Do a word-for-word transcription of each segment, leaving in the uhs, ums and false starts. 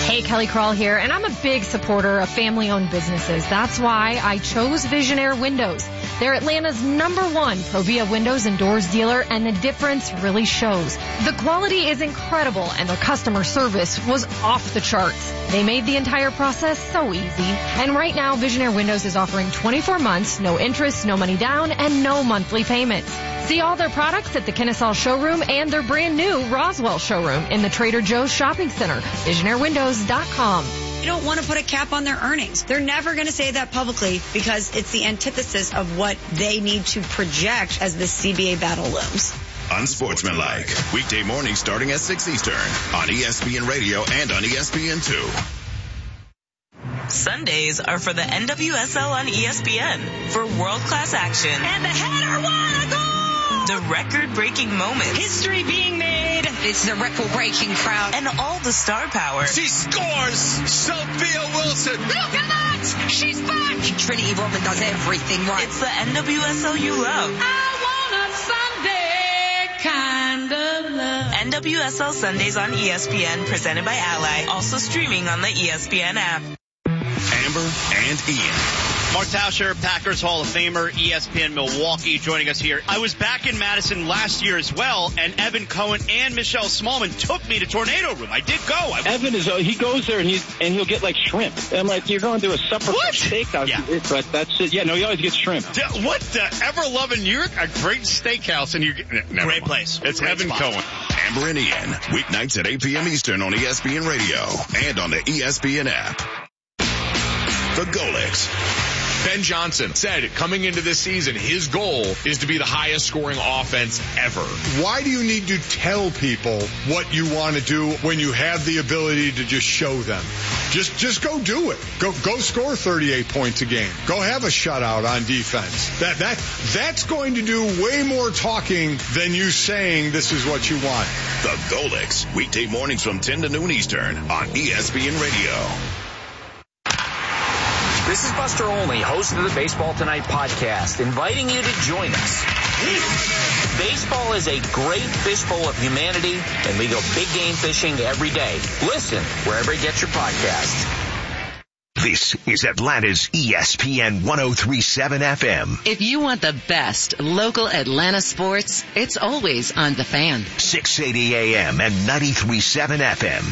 Hey, Kelly Crawl here, and I'm a big supporter of family-owned businesses. That's why I chose Visionaire Windows. They're Atlanta's number one Provia windows and doors dealer, and the difference really shows. The quality is incredible, and their customer service was off the charts. They made the entire process so easy. And right now, Visionaire Windows is offering twenty-four months, no interest, no money down, and no monthly payments. See all their products at the Kennesaw showroom and their brand new Roswell showroom in the Trader Joe's Shopping Center. Visionaire Windows dot com. They don't want to put a cap on their earnings. They're never going to say that publicly because it's the antithesis of what they need to project as the C B A battle looms. Unsportsmanlike. Weekday mornings starting at six Eastern on E S P N Radio and on E S P N two. Sundays are for the N W S L on E S P N for world-class action. And the header won a goal! The record-breaking moments. History being made. It's the record-breaking crowd. And all the star power. She scores! Sophia Wilson! Look at that! She's back! Trinity Rodman does everything right. It's the N W S L you love. I want a Sunday kind of love. N W S L Sundays on E S P N, presented by Ally. Also streaming on the E S P N app. Amber and Ian. Mark Tauscher, Packers Hall of Famer, E S P N Milwaukee, joining us here. I was back in Madison last year as well, and Evan Cohen and Michelle Smallman took me to Tornado Room. I did go. I Evan is, uh, he goes there and he's, and he'll get like shrimp. And I'm like, you're going to a supper what? steakhouse. Yeah. But that's it. Yeah, no, he always gets shrimp. What the ever loving New York? A great steakhouse and you get, never Great mind. place. It's Great Evan spot. Cohen. Amber and Ian. Weeknights at eight p.m. Eastern on E S P N Radio and on the E S P N app. The Golics. Ben Johnson said coming into this season, his goal is to be the highest scoring offense ever. Why do you need to tell people what you want to do when you have the ability to just show them? Just, just go do it. Go, go score thirty-eight points a game. Go have a shutout on defense. That, that, that's going to do way more talking than you saying this is what you want. The Golics. Weekday mornings from ten to noon Eastern on E S P N Radio. This is Buster Olney, host of the Baseball Tonight podcast, inviting you to join us. Baseball is a great fishbowl of humanity, and we go big game fishing every day. Listen wherever you get your podcasts. This is Atlanta's E S P N one oh three point seven F M. If you want the best local Atlanta sports, it's always on The Fan. six eighty A M and ninety-three point seven F M.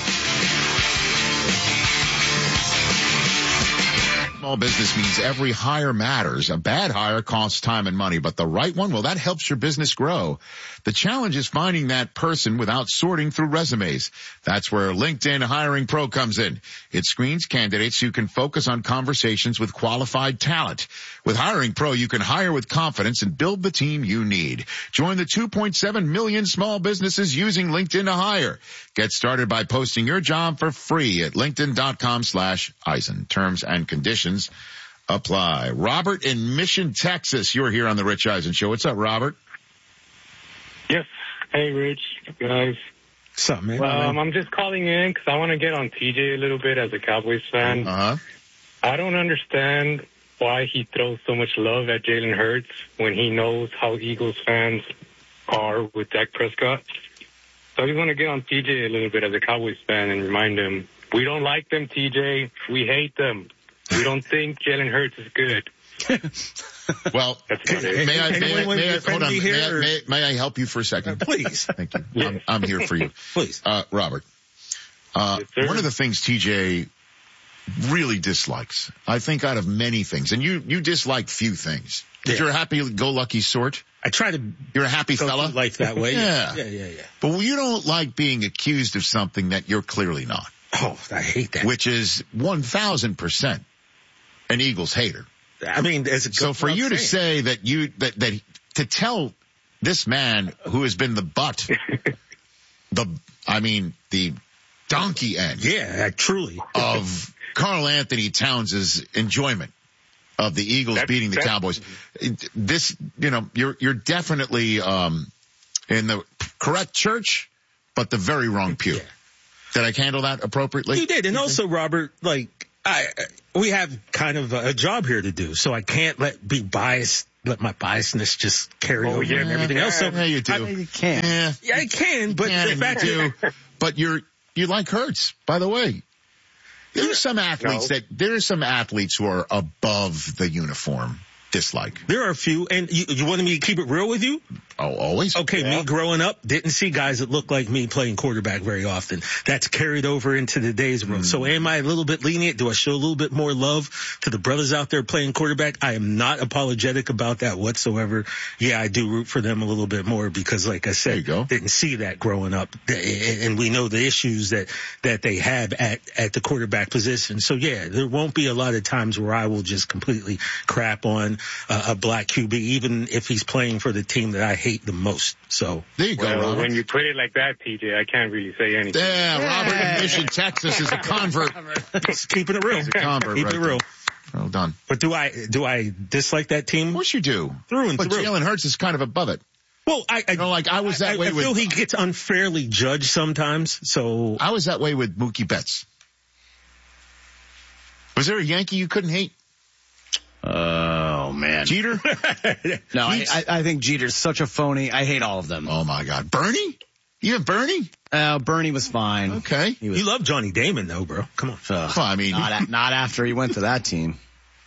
Small business means every hire matters. A bad hire costs time and money, but the right one, well, that helps your business grow. The challenge is finding that person without sorting through resumes. That's where LinkedIn Hiring Pro comes in. It screens candidates so you can focus on conversations with qualified talent. With Hiring Pro, you can hire with confidence and build the team you need. Join the two point seven million small businesses using LinkedIn to hire. Get started by posting your job for free at linkedin.com slash Eisen. Terms and conditions apply. Robert in Mission, Texas. You're here on the Rich Eisen Show. What's up, Robert? Yes. Hey, Rich, guys. What's up, man? Um, I'm just calling in because I want to get on T J a little bit as a Cowboys fan. Uh-huh. I don't understand why he throws so much love at Jalen Hurts when he knows how Eagles fans are with Dak Prescott. So I just want to get on T J a little bit as a Cowboys fan and remind him, we don't like them, T J. We hate them. We don't think Jalen Hurts is good. Well, may I, may I, may I, hold on, may I, may, may I help you for a second? Uh, please. Thank you. Yes. I'm, I'm here for you. Please. Uh, Robert, uh, yes, one of the things T J really dislikes, I think out of many things, and you, you dislike few things. Yeah. You're a happy-go-lucky sort. I try to. You're a happy go fella. Through life that way. Yeah. Yeah, yeah, yeah. But you don't like being accused of something that you're clearly not. Oh, I hate that. Which is one thousand percent an Eagles hater. I mean, as a so for you to say that you that that to tell this man who has been the butt, the I mean the donkey end, yeah, truly of Karl Anthony Towns' enjoyment of the Eagles that's, beating the Cowboys. This, you know, you're you're definitely um in the correct church, but the very wrong pew. Yeah. Did I handle that appropriately? You did, and also, Robert, like. I, we have kind of a job here to do, so I can't let be biased, let my biasness just carry oh, over yeah, and everything yeah, else. So yeah, you do. I, you can. Yeah, yeah, I can, but can the fact you do. But you're you like Hurts, by the way. There's some athletes No. that, there are some athletes who are above the uniform dislike. There are a few, and you, you wanted me to keep it real with you? Oh, always? Okay, yeah. Me growing up, didn't see guys that look like me playing quarterback very often. That's carried over into the days world. Mm. So am I a little bit lenient? Do I show a little bit more love to the brothers out there playing quarterback? I am not apologetic about that whatsoever. Yeah, I do root for them a little bit more because, like I said, didn't see that growing up. And we know the issues that, that they have at, at the quarterback position. So yeah, there won't be a lot of times where I will just completely crap on uh, a black Q B, even if he's playing for the team that I hate the most. So there you go, well, Robert. When you put it like that, T J, I can't really say anything. Yeah, Robert in Mission, Texas is a convert. Just keeping it real. He's a convert. Keeping right it real. There. Well done. But do I do I dislike that team? Of course you do. Through and but through. But Jalen Hurts is kind of above it. Well, I, I you know, like I was that I, way I with. I feel he gets unfairly judged sometimes. So I was that way with Mookie Betts. Was there a Yankee you couldn't hate? Oh, man. Jeter? No, I, I, I think Jeter's such a phony. I hate all of them. Oh, my God. Bernie? You have Bernie? Uh, Bernie was fine. Okay. He was, you love Johnny Damon, though, bro. Come on. Uh, well, I mean. Not, not after he went to that team.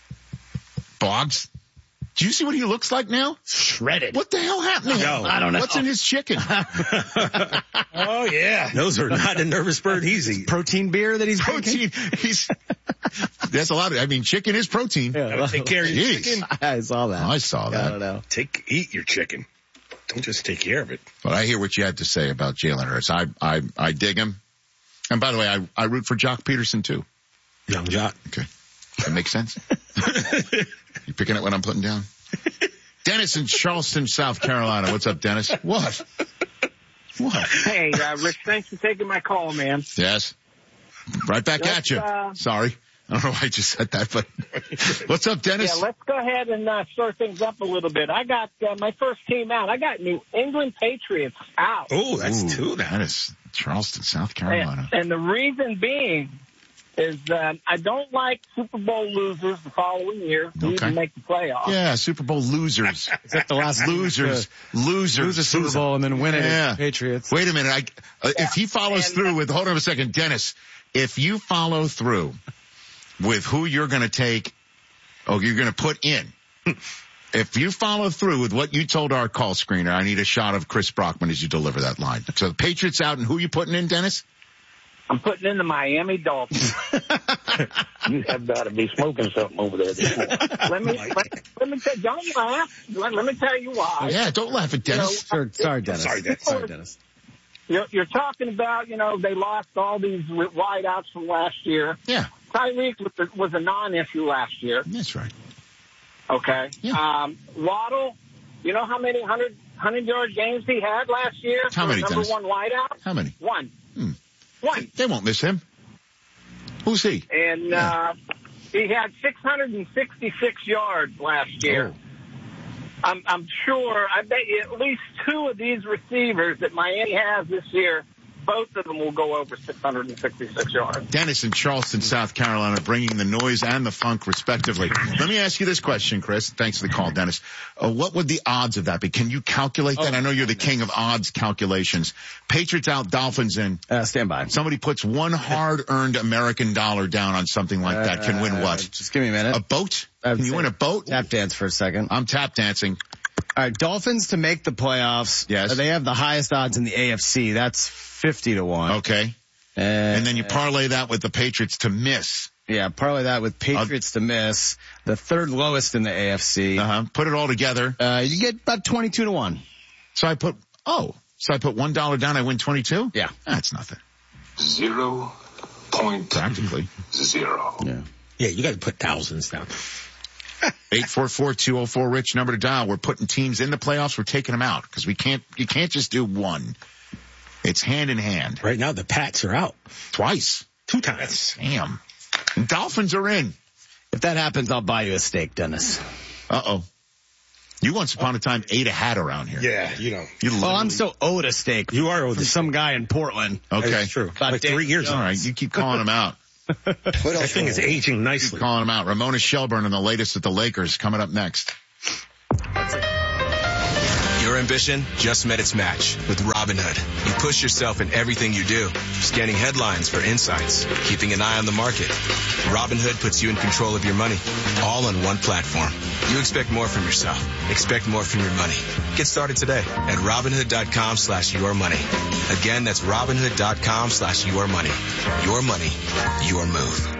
Boggs? Do you see what he looks like now? Shredded. What the hell happened to him? I don't know. What's in his chicken? Oh, yeah. Those are not a nervous bird he's eating. Protein beer that he's Protein. He's, that's a lot of, I mean, chicken is protein. Yeah, take care of your chicken. I saw that. I saw that. I don't know. Take, eat your chicken. Don't just take care of it. But I hear what you have to say about Jalen Hurts. I, I, I dig him. And by the way, I, I root for Jock Peterson too. Young Jock. Okay. That makes sense. You picking up what I'm putting down? Dennis in Charleston, South Carolina. What's up, Dennis? What? What? Hey, uh, Rich, thanks for taking my call, man. Yes. Right back let's, at you. Uh, Sorry. I don't know why I just said that, but what's up, Dennis? Yeah, let's go ahead and uh, stir things up a little bit. I got uh, my first team out. I got New England Patriots out. Oh, that's Ooh, two now. That is Charleston, South Carolina. And, and the reason being is uh, I don't like Super Bowl losers the following year who okay. even make the playoffs. Yeah, Super Bowl losers. Is that the last losers? Losers. Lose a Super Bowl and then win it. Yeah. Patriots. Wait a minute. I, uh, yeah. If he follows and, through with, hold on a second, Dennis, if you follow through with who you're going to take, oh, you're going to put in. If you follow through with what you told our call screener, I need a shot of Chris Brockman as you deliver that line. So the Patriots out, and who you putting in, Dennis? I'm putting in the Miami Dolphins. You have got to be smoking something over there this morning. let me let, let me tell. Don't laugh. Let, let me tell you why. Yeah, don't laugh at Dennis. You know, sorry, Dennis. Sorry, Dennis. Sorry, Dennis. You're, you're talking about, you know, they lost all these wideouts from last year. Yeah. Tyreek was, was a non-issue last year. That's right. Okay. Yeah. Um, Waddle, you know how many hundred hundred yard games he had last year? How many, number Dennis? one wideout? How many? One. Hmm. One. They won't miss him. Who's he? And yeah. uh, he had six hundred sixty-six yards last year. Oh. I'm, I'm sure, I bet you at least two of these receivers that Miami has this year, both of them will go over six hundred sixty-six yards. Dennis in Charleston, South Carolina, bringing the noise and the funk respectively. Let me ask you this question, Chris. Thanks for the call, Dennis. Uh, what would the odds of that be? Can you calculate that? Oh, I know you're the king of odds calculations. Patriots out, Dolphins in. Uh, stand by. Somebody puts one hard-earned American dollar down on something like that. Can win what? Uh, just give me a minute. A boat? Can you win a boat? Tap dance for a second. I'm tap dancing. All right, Dolphins to make the playoffs. Yes. They have the highest odds in the A F C. That's fifty to one. Okay. Uh, and then you parlay that with the Patriots to miss. Yeah, parlay that with Patriots uh, to miss. The third lowest in the A F C. Uh-huh. Put it all together. Uh, you get about twenty-two to one. So I put, oh, so I put one dollar down, I win twenty-two? Yeah. That's nothing. Zero point practically zero. Yeah. Yeah, you got to put thousands down. eight four four, two oh four, Rich, number to dial. We're putting teams in the playoffs. We're taking them out because we can't, you can't just do one. It's hand in hand. Right now, the Pats are out. Twice. Two times. Damn. And Dolphins are in. If that happens, I'll buy you a steak, Dennis. Uh-oh. You once upon a time ate a hat around here. Yeah, you know. You well, I'm still owed a steak. You are owed from some guy in Portland. Okay. That's true. About like three years All ago. right, you keep calling him out. That thing is aging nicely. Keep calling him out. Ramona Shelburne and the latest at the Lakers coming up next. You're Your ambition just met its match with Robinhood. You push yourself in everything you do, scanning headlines for insights, keeping an eye on the market. Robinhood puts you in control of your money, all on one platform. You expect more from yourself. Expect more from your money. Get started today at Robinhood.com slash your money. Again, that's Robinhood.com slash your money. Your money, your move.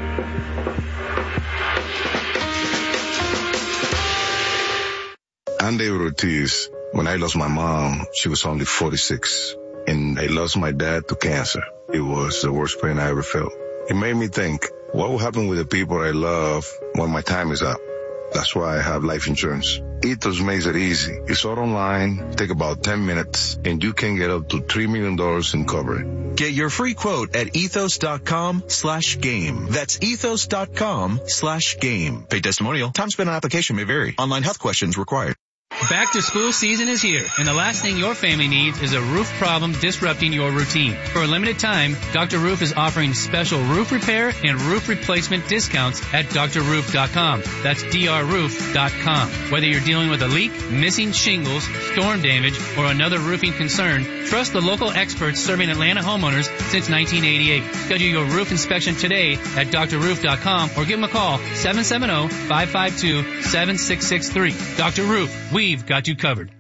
I'm David Ortiz. When I lost my mom, she was only forty-six. And I lost my dad to cancer. It was the worst pain I ever felt. It made me think, what will happen with the people I love when my time is up? That's why I have life insurance. Ethos makes it easy. It's all online, take about ten minutes, and you can get up to three million dollars in coverage. Get your free quote at ethos.com slash game. That's ethos.com slash game. Paid testimonial. Time spent on application may vary. Online health questions required. Back to school season is here, and the last thing your family needs is a roof problem disrupting your routine. For a limited time, Doctor Roof is offering special roof repair and roof replacement discounts at D R roof dot com. That's D R roof dot com. Whether you're dealing with a leak, missing shingles, storm damage, or another roofing concern, trust the local experts serving Atlanta homeowners since nineteen eighty-eight. Schedule your roof inspection today at D R roof dot com or give them a call, seven seven zero, five five two, seven six six three. Doctor Roof, we've got you covered.